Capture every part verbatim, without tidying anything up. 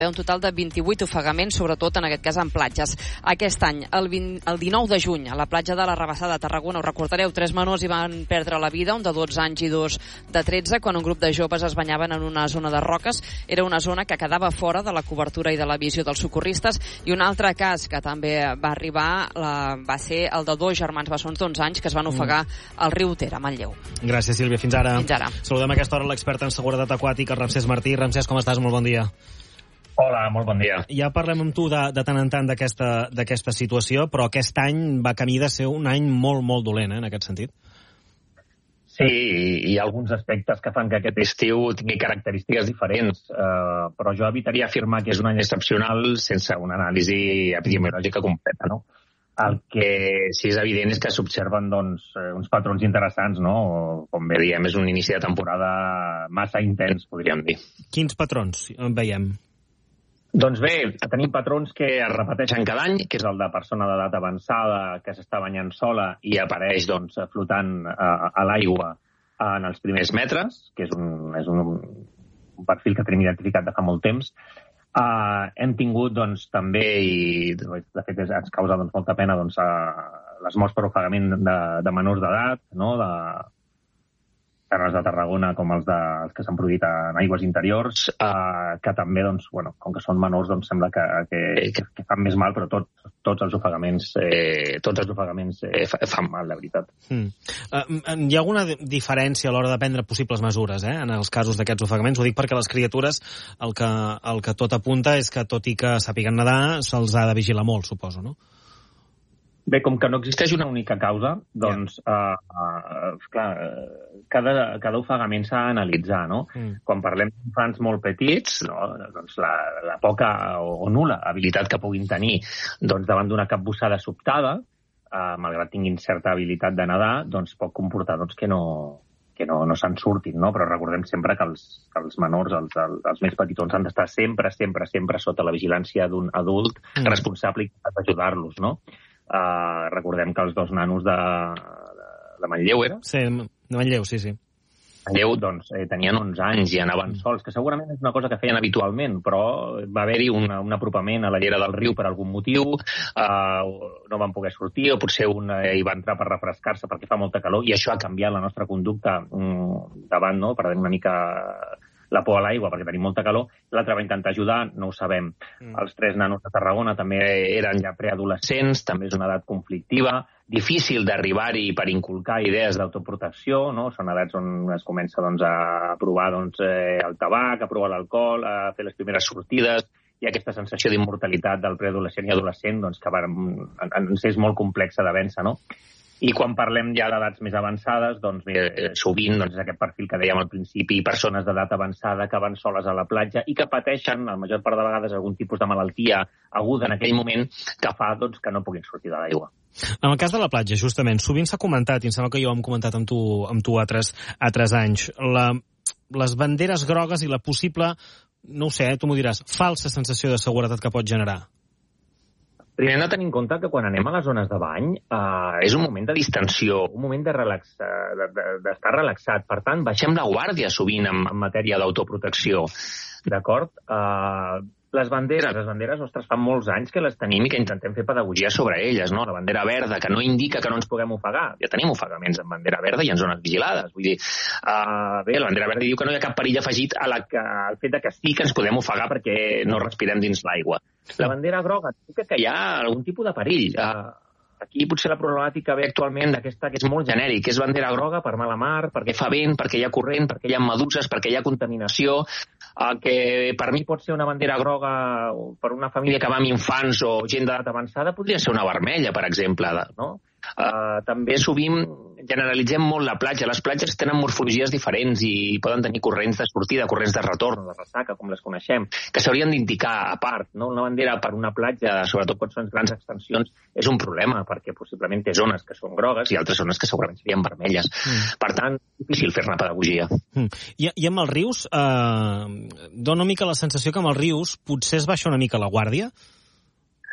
un total de vint-i-vuit ofegaments, sobretot en aquest cas en platges. Aquest any, el, vint, el dinou de juny, a la platja de la Rabassada de Tarragona, us recordareu, tres menors hi van perdre la vida, un de dotze anys i dos de tretze, quan un grup de joves es banyaven en una zona de roques. Era una zona que quedava fora de la cobertura i de la visió dels socorristes. I un altre cas que també va arribar la, va ser el de dos germans bessons d'onze anys que es van ofegar al riu Ter, a Manlleu. Gràcies, Sílvia. Fins ara. Fins ara. Saludem a aquesta hora l'expert en seguretat aquàtica, Ramsès Martí. Ramsès, com estàs? Molt bon dia. Hola, molt bon dia. Ja parlem amb tu de, de tant en tant d'aquesta situació, però aquest any va camí de ser un any molt, molt dolent, eh, en aquest sentit. Sí, hi ha alguns aspectes que fan que aquest estiu tingui característiques diferents, eh, però jo evitaria afirmar que és un any excepcional sense una anàlisi epidemiològica completa, no? El que sí és evident és que s'observen doncs, uns patrons interessants, no? Com bé diem, és un inici de temporada massa intens, podríem dir. Quins patrons veiem? Doncs bé, tenim patrons que es repeteixen cada any, que és el de persona d'edat avançada que s'està banyant sola i apareix doncs, flotant a, a l'aigua en els primers metres, que és un, és un, un perfil que tenim identificat de fa molt temps. Uh, hem tingut doncs, també, i de fet ens causa doncs, molta pena doncs, uh, les morts per ofegament de, de menors d'edat, no? de tant els de Tarragona com els, de, els que s'han produït en aigües interiors, eh, que també, doncs, bueno, com que són menors, doncs sembla que, que, que, que fan més mal, però tot, tots els ofegaments, eh, tots els ofegaments eh, fan mal, la veritat. Mm. Uh, hi ha alguna diferència a l'hora de prendre possibles mesures, eh, en els casos d'aquests ofegaments? Ho dic perquè les criatures, el que, el que tot apunta és que, tot i que sàpiguen nedar, se'ls ha de vigilar molt, suposo, no? Bé, com que no existeix una única causa, doncs, yeah. uh, uh, clar, cada, cada ofegament s'ha d'analitzar, no? Mm. Quan parlem d'infants molt petits, no, doncs la, la poca o, o nul·la habilitat que puguin tenir doncs, davant d'una capbussada sobtada, uh, malgrat tinguin certa habilitat de nedar, doncs pot comportar doncs, que no, que no, no se'n surtin, no? Però recordem sempre que els, que els menors, els, els més petitons, han d'estar sempre, sempre, sempre sota la vigilància d'un adult mm. responsable i capaç d'ajudar-los, no? Uh, recordem que els dos nanos de, de, de Manlleu, era? Sí, de Manlleu, sí, sí. Manlleu, doncs, eh, tenien onze anys i anaven sols, que segurament és una cosa que feien habitualment, però va haver-hi un, un apropament a la llera del riu per algun motiu, uh, no van poder sortir, o potser un eh, hi va entrar per refrescar-se perquè fa molta calor, i això ha canviat la nostra conducta mm, davant, no?, perdent una mica la por a l'aigua perquè tenim molta calor. L'altre va intentar ajudar, no ho sabem. Mm. Els tres nanos de Tarragona també eren ja preadolescents, també és una edat conflictiva, difícil d'arribar-hi per inculcar idees d'autoprotecció, no? Són edats on es comença doncs, a provar doncs, eh, el tabac, a provar l'alcohol, a fer les primeres sortides, i aquesta sensació d'immortalitat del preadolescent i adolescent doncs, que va, ens és molt complexa de vèncer, no? I quan parlem ja d'edats més avançades, doncs mira, sovint doncs, és aquest perfil que dèiem al principi, persones d'edat avançada que van soles a la platja i que pateixen, la major part de vegades, algun tipus de malaltia aguda en aquell moment que fa doncs, que no puguin sortir de l'aigua. En el cas de la platja, justament, sovint s'ha comentat, i em sembla que jo ho hem comentat amb tu, amb tu altres, altres anys, la, les banderes grogues i la possible, no ho sé, tu m'ho diràs, falsa sensació de seguretat que pot generar. Primer hem de tenir en compte que quan anem a les zones de bany eh, és un moment de distensió, un moment de relax, de, de, d'estar relaxat. Per tant, baixem la guàrdia sovint en, en matèria d'autoprotecció. D'acord? Eh, les banderes, les banderes, ostres, fa molts anys que les tenim i que intentem fer pedagogia sobre elles, no? La bandera verda, que no indica que no ens puguem ofegar. Ja tenim ofegaments en bandera verda i en zones vigilades. Vull dir, uh, bé, la bandera verda diu que no hi ha cap perill afegit a la que, al fet de que sí que ens podem ofegar perquè no respirem dins l'aigua. La bandera groga indica que hi ha algun tipus de perill. Uh, aquí potser la problemàtica ve actualment d'aquesta que és molt genèric, que és bandera groga per mala mar, perquè fa vent, perquè hi ha corrent, perquè hi ha meduses, perquè hi ha contaminació, uh, que per mi pot ser una bandera groga per una família que va amb infants o gent d'edat avançada, podria ser una vermella, per exemple, no? Uh, també sovint generalitzem molt la platja. Les platges tenen morfologies diferents i poden tenir corrents de sortida, corrents de retorn, de ressaca, com les coneixem, que s'haurien d'indicar a part, no? Una bandera per una platja, sobretot quan són grans extensions, és un problema, perquè possiblement té zones que són grogues i altres zones que segurament serien vermelles. Mm. Per tant, és difícil fer-ne pedagogia. Mm. I, I amb els rius, eh, dona una mica la sensació que amb els rius potser es baixa una mica la guàrdia?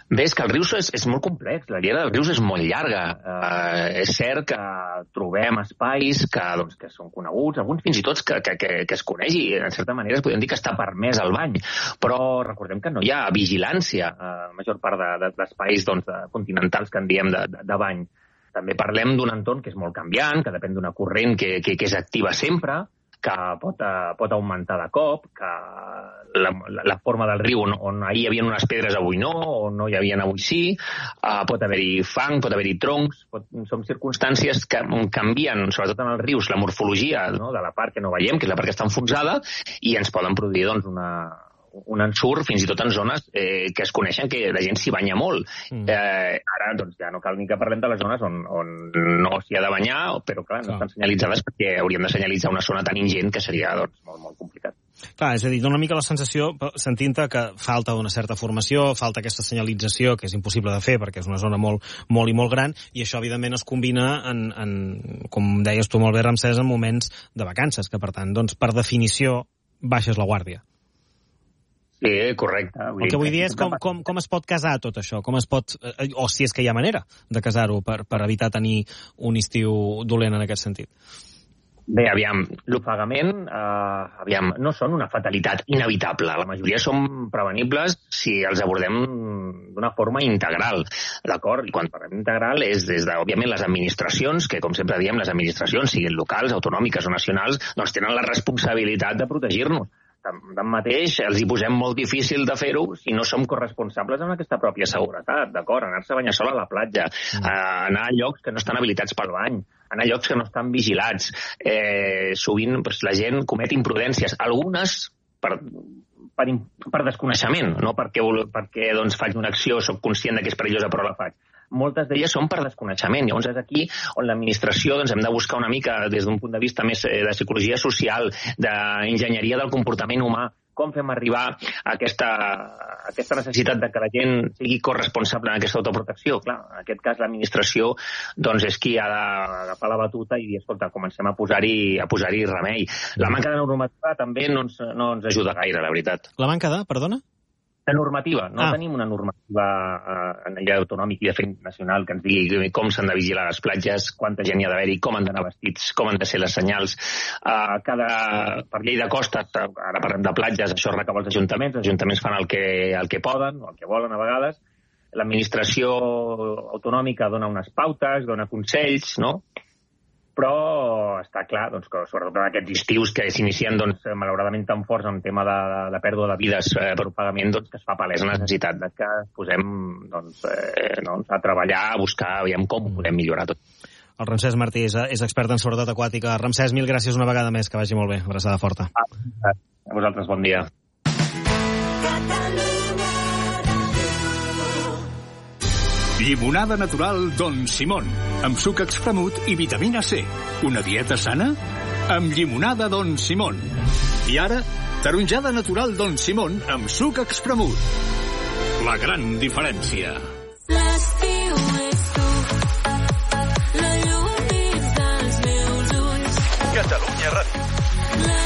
Bé, és que el rius és, és molt complex, la riera dels rius és molt llarga. Uh, és cert que trobem espais que, doncs, que són coneguts, alguns fins i tot que, que, que, que es coneix i, en certa manera, es podem dir que està permès el bany. Però recordem que no hi ha vigilància a la major part de, de, d'espais doncs, de continentals que en diem de, de, de bany. També parlem d'un entorn que és molt canviant, que depèn d'una corrent que, que, que és activa sempre, que pot, pot augmentar de cop, que la, la, la forma del riu on, on ahir hi havia unes pedres avui no, o no hi havia avui sí, uh, pot haver-hi fang, pot haver-hi troncs, pot, són circumstàncies que canvien, sobretot en els rius, la morfologia, no?, de la part que no veiem, que és la part que està enfonsada, i ens poden produir doncs, una, un ensurt fins i tot en zones eh, que es coneixen que la gent s'hi banya molt. Mm. Eh, ara doncs, ja no cal ni que parlem de les zones on, on no s'hi ha de banyar, però clar, no estan senyalitzades perquè hauríem de senyalitzar una zona tan ingent que seria doncs, molt, molt complicat. Clar, és a dir, dona una mica la sensació, sentint-te, que falta una certa formació, falta aquesta senyalització, que és impossible de fer perquè és una zona molt, molt i molt gran, i això, evidentment, es combina, en, en, com deies tu molt bé, Ramsès, en moments de vacances, que, per tant, doncs, per definició, baixes la guàrdia. Sí, correcte. El que vull dir és com, com, com es pot casar tot això, com es pot, o si és que hi ha manera de casar-ho per, per evitar tenir un estiu dolent en aquest sentit. Bé, aviam, l'ofegament, eh, aviam, no són una fatalitat inevitable. La majoria són prevenibles si els abordem d'una forma integral, d'acord? I quan parlem integral és des de, òbviament, les administracions, que, com sempre diem, les administracions, siguin locals, autonòmiques o nacionals, doncs tenen la responsabilitat de protegir-nos. Tanmateix, els hi posem molt difícil de fer-ho si no som corresponsables amb aquesta pròpia seguretat, d'acord? Anar-se a banyar sol a la platja, mm. eh, anar a llocs que no estan habilitats pel bany, anar a llocs que no estan vigilats. Eh, sovint doncs, la gent comet imprudències, algunes per, per, per desconeixement, no perquè, perquè doncs, faig una acció, soc conscient que és perillosa però la faig. Moltes d'elles són per desconeixement. Llavors és aquí on l'administració doncs, hem de buscar una mica des d'un punt de vista més de psicologia social, d'enginyeria del comportament humà, com fem arribar a aquesta, a aquesta necessitat de que la gent sigui corresponsable en aquesta autoprotecció. Clar, en aquest cas l'administració doncs, és qui ha d'agafar la batuta i dir, escolta, comencem a posar-hi a posar-hi remei. La manca de normativa també no ens, no ens ajuda gaire, la veritat. La manca de, perdona? De normativa. No ah. tenim una normativa a nivell autonòmic i de fet nacional que ens digui com s'han de vigilar les platges, quanta gent hi ha d'haver-hi, com han d'anar vestits, com han de ser les senyals. Uh, cada, per llei de costes, ara parlem de platges, això recau als ajuntaments, els ajuntaments fan el que, el que poden o el que volen a vegades. L'administració autonòmica dona unes pautes, dona consells, no? Però està clar doncs, que sobretot en aquests estius que s'inicien doncs, malauradament tan forts en tema de, de pèrdua de vides eh, per ofegament, doncs, que es fa palesa la necessitat de que posem doncs, eh, doncs, a treballar, a buscar, aviam com ho podem millorar tot. El Ramsès Martí és, és expert en seguretat aquàtica. Ramsès, mil gràcies una vegada més, que vagi molt bé. Abraçada forta. A vosaltres, bon dia. Llimonada natural Don Simón, amb suc expremut i vitamina C. Una dieta sana? Amb llimonada Don Simón. I ara, taronjada natural Don Simón amb suc expremut. La gran diferència.